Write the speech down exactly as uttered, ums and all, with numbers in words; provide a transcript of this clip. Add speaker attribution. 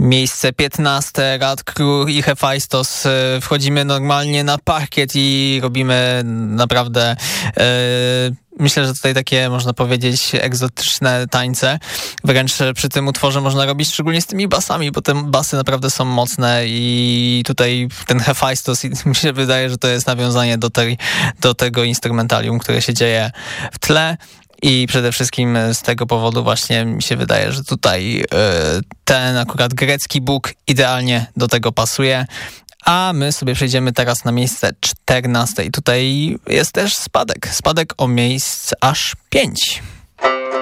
Speaker 1: Miejsce piętnaste, Rad Król i Hefajstos. Wchodzimy normalnie na parkiet i robimy naprawdę, yy, myślę, że tutaj takie, można powiedzieć, egzotyczne tańce. Wręcz przy tym utworze można robić, szczególnie z tymi basami, bo te basy naprawdę są mocne i tutaj ten Hefajstos, mi się wydaje, że to jest nawiązanie do, tej, do tego instrumentarium, które się dzieje w tle. I przede wszystkim z tego powodu właśnie mi się wydaje, że tutaj y, ten akurat grecki Bóg idealnie do tego pasuje. A my sobie przejdziemy teraz na miejsce czternaste. I tutaj jest też spadek. Spadek o miejsc aż pięć.